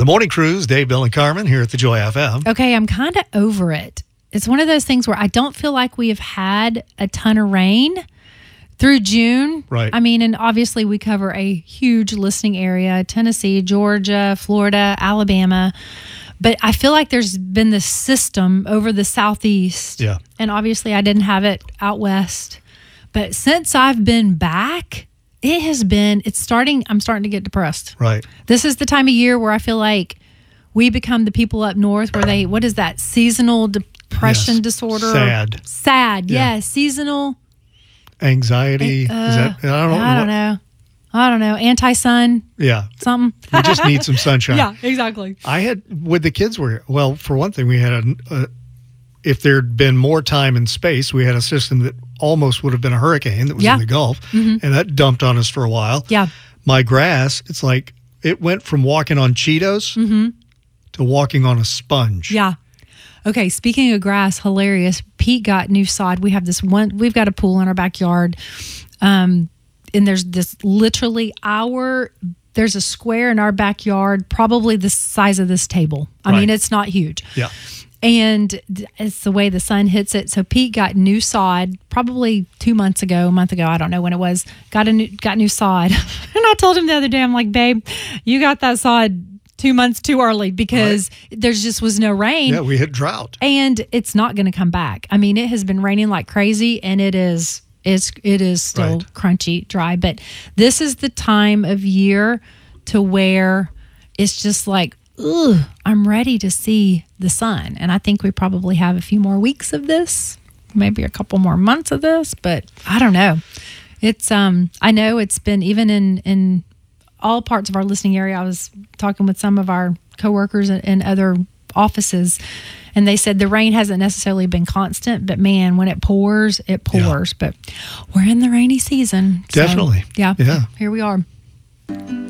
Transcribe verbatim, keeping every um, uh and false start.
The Morning Cruise, Dave, Bill, and Carmen here at the Joy F M. Okay, I'm kind of over it. It's one of those things where I don't feel like we have had a ton of rain through June. Right. I mean, and obviously we cover a huge listening area, Tennessee, Georgia, Florida, Alabama. But I feel like there's been this system over the Southeast. Yeah. And obviously I didn't have it out West. But since I've been back, it has been, it's starting, I'm starting to get depressed. Right. This is the time of year where I feel like we become the people up north where they, what is that, seasonal depression Yes. disorder? Sad. Sad, Yeah. yeah. Seasonal. Anxiety. Uh, Is that, I don't, I don't know. I don't know. Anti-sun, Yeah. something. We just need some sunshine. Yeah, exactly. I had, with the kids were, well, for one thing, we had a, a if there'd been more time and space, we had a system that almost would have been a hurricane that was Yeah. in the Gulf, Mm-hmm. and that dumped on us for a while. Yeah. My grass, it's like it went from walking on Cheetos Mm-hmm. to walking on a sponge. Yeah. Okay, speaking of grass, hilarious. Pete got new sod. We have this one, we've got a pool in our backyard. Um, and there's this literally our, there's a square in our backyard, probably the size of this table. I Right. mean, it's not huge. Yeah. And it's the way the sun hits it. So Pete got new sod probably two months ago, a month ago. I don't know when it was. Got a new, got new sod. And I told him the other day, I'm like, babe, you got that sod two months too early because there just was no rain. Yeah, we hit drought. And it's not going to come back. I mean, it has been raining like crazy, and it is it's it is still Right. crunchy, dry. But this is the time of year to where it's just like, ugh, I'm ready to see the sun. And I think we probably have a few more weeks of this, maybe a couple more months of this, but I don't know. It's um I know it's been even in in all parts of our listening area. I was talking with some of our coworkers in, in other offices, and they said the rain hasn't necessarily been constant, but man, when it pours, it pours. But we're in the rainy season. So, Definitely. yeah. Yeah. Here we are.